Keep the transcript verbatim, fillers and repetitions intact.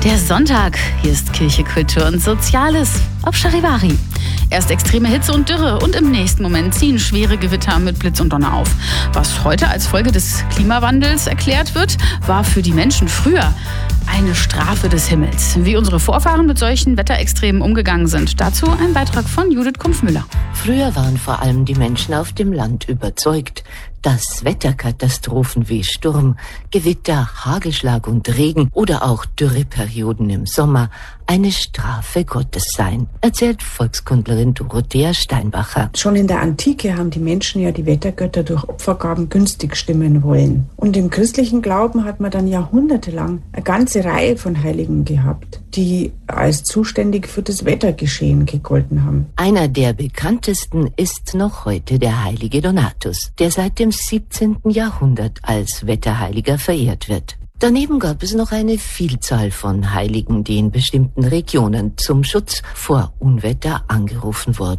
Der Sonntag, hier ist Kirche, Kultur und Soziales auf Charivari. Erst extreme Hitze und Dürre und im nächsten Moment ziehen schwere Gewitter mit Blitz und Donner auf. Was heute als Folge des Klimawandels erklärt wird, war für die Menschen früher eine Strafe des Himmels. Wie unsere Vorfahren mit solchen Wetterextremen umgegangen sind. Dazu ein Beitrag von Judith Kumpf-Müller. Früher waren vor allem die Menschen auf dem Land überzeugt, dass Wetterkatastrophen wie Sturm, Gewitter, Hagelschlag und Regen oder auch Dürreperioden im Sommer eine Strafe Gottes seien, erzählt Volkskundlerin Dorothea Steinbacher. Schon in der Antike haben die Menschen ja die Wettergötter durch Opfergaben günstig stimmen wollen. Und im christlichen Glauben hat man dann jahrhundertelang eine ganze Reihe von Heiligen gehabt, die als zuständig für das Wettergeschehen gegolten haben. Einer der bekanntesten ist noch heute der heilige Donatus, der seit dem siebzehnten Jahrhundert als Wetterheiliger verehrt wird. Daneben gab es noch eine Vielzahl von Heiligen, die in bestimmten Regionen zum Schutz vor Unwetter angerufen wurden.